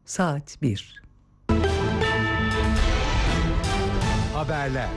Saat 1. Haberler.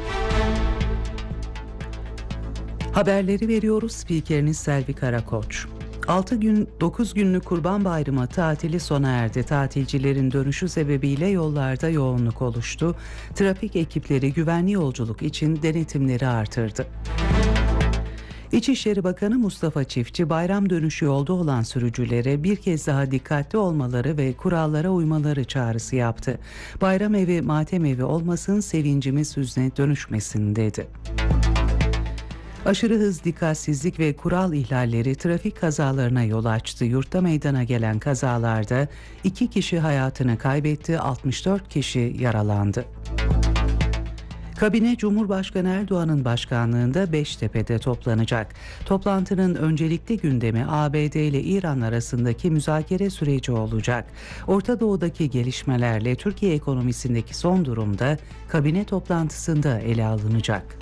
Haberleri veriyoruz. Spikeriniz Selvi Karakoç. 9 günlük Kurban Bayramı tatili sona erdi. Tatilcilerin dönüşü sebebiyle yollarda yoğunluk oluştu. Trafik ekipleri güvenli yolculuk için denetimleri artırdı. İçişleri Bakanı Mustafa Çiftçi, bayram dönüşü yolda olan sürücülere bir kez daha dikkatli olmaları ve kurallara uymaları çağrısı yaptı. Bayram evi matem evi olmasın, sevincimiz hüzne dönüşmesin dedi. Aşırı hız, dikkatsizlik ve kural ihlalleri trafik kazalarına yol açtı. Yurtta meydana gelen kazalarda 2 kişi hayatını kaybetti, 64 kişi yaralandı. Kabine Cumhurbaşkanı Erdoğan'ın başkanlığında Beştepe'de toplanacak. Toplantının öncelikli gündemi ABD ile İran arasındaki müzakere süreci olacak. Orta Doğu'daki gelişmelerle Türkiye ekonomisindeki son durumda kabine toplantısında ele alınacak.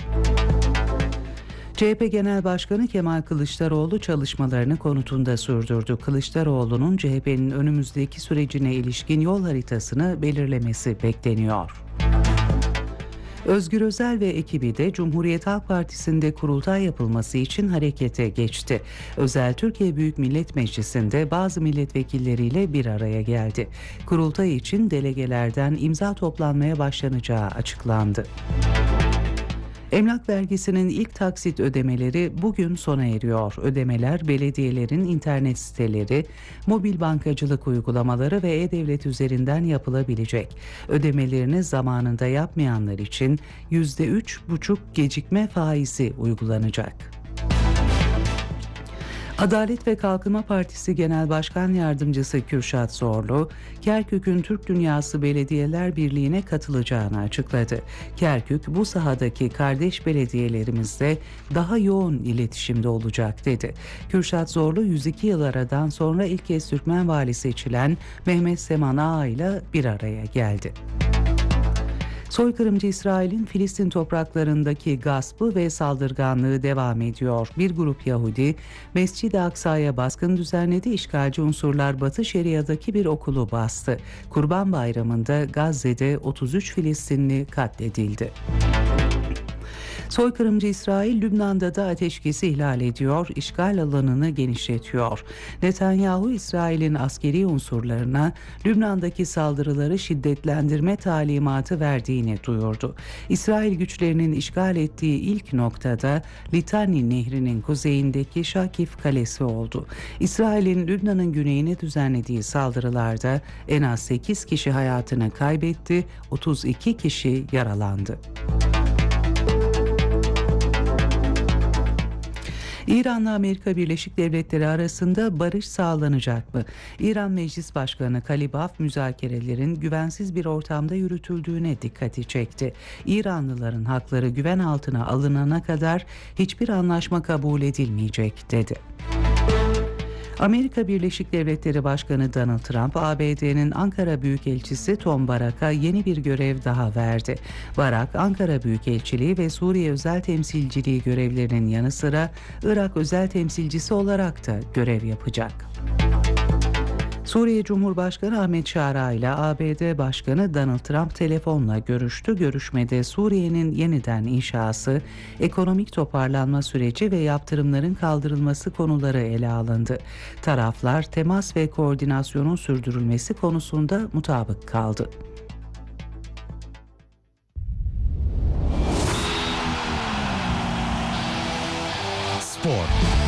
CHP Genel Başkanı Kemal Kılıçdaroğlu çalışmalarını konutunda sürdürdü. Kılıçdaroğlu'nun CHP'nin önümüzdeki sürecine ilişkin yol haritasını belirlemesi bekleniyor. Özgür Özel ve ekibi de Cumhuriyet Halk Partisi'nde kurultay yapılması için harekete geçti. Özel, Türkiye Büyük Millet Meclisi'nde bazı milletvekilleriyle bir araya geldi. Kurultay için delegelerden imza toplanmaya başlanacağı açıklandı. Emlak vergisinin ilk taksit ödemeleri bugün sona eriyor. Ödemeler belediyelerin internet siteleri, mobil bankacılık uygulamaları ve e-devlet üzerinden yapılabilecek. Ödemelerini zamanında yapmayanlar için %3,5 gecikme faizi uygulanacak. Adalet ve Kalkınma Partisi Genel Başkan Yardımcısı Kürşat Zorlu, Kerkük'ün Türk Dünyası Belediyeler Birliği'ne katılacağını açıkladı. Kerkük, bu sahadaki kardeş belediyelerimizle daha yoğun iletişimde olacak dedi. Kürşat Zorlu, 102 yıl aradan sonra ilk kez Türkmen vali seçilen Mehmet Seman Ağa ile bir araya geldi. Soykırımcı İsrail'in Filistin topraklarındaki gaspı ve saldırganlığı devam ediyor. Bir grup Yahudi Mescid-i Aksa'ya baskın düzenledi. İşgalci unsurlar Batı Şeria'daki bir okulu bastı. Kurban Bayramı'nda Gazze'de 33 Filistinli katledildi. Soykırımcı İsrail, Lübnan'da da ateşkesi ihlal ediyor, işgal alanını genişletiyor. Netanyahu, İsrail'in askeri unsurlarına Lübnan'daki saldırıları şiddetlendirme talimatı verdiğini duyurdu. İsrail güçlerinin işgal ettiği ilk noktada Litani Nehri'nin kuzeyindeki Şakif Kalesi oldu. İsrail'in Lübnan'ın güneyine düzenlediği saldırılarda en az 8 kişi hayatını kaybetti, 32 kişi yaralandı. İran'la Amerika Birleşik Devletleri arasında barış sağlanacak mı? İran Meclis Başkanı Kalibaf, müzakerelerin güvensiz bir ortamda yürütüldüğüne dikkati çekti. İranlıların hakları güven altına alınana kadar hiçbir anlaşma kabul edilmeyecek dedi. Amerika Birleşik Devletleri Başkanı Donald Trump, ABD'nin Ankara Büyükelçisi Tom Barak'a yeni bir görev daha verdi. Barak, Ankara Büyükelçiliği ve Suriye Özel Temsilciliği görevlerinin yanı sıra Irak Özel Temsilcisi olarak da görev yapacak. Suriye Cumhurbaşkanı Ahmet Şara ile ABD Başkanı Donald Trump telefonla görüştü. Görüşmede Suriye'nin yeniden inşası, ekonomik toparlanma süreci ve yaptırımların kaldırılması konuları ele alındı. Taraflar temas ve koordinasyonun sürdürülmesi konusunda mutabık kaldı. Spor.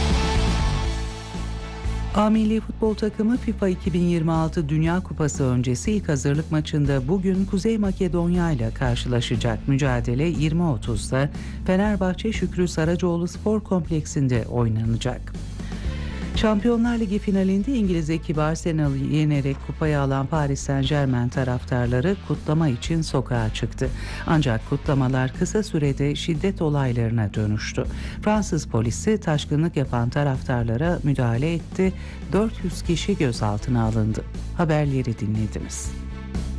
A Milli Futbol Takımı FIFA 2026 Dünya Kupası öncesi ilk hazırlık maçında bugün Kuzey Makedonya ile karşılaşacak. Mücadele 20.30'da Fenerbahçe Şükrü Saracoğlu Spor Kompleksinde oynanacak. Şampiyonlar Ligi finalinde İngiliz ekibi Arsenal'ı yenerek kupayı alan Paris Saint-Germain taraftarları kutlama için sokağa çıktı. Ancak kutlamalar kısa sürede şiddet olaylarına dönüştü. Fransız polisi taşkınlık yapan taraftarlara müdahale etti. 400 kişi gözaltına alındı. Haberleri dinlediniz.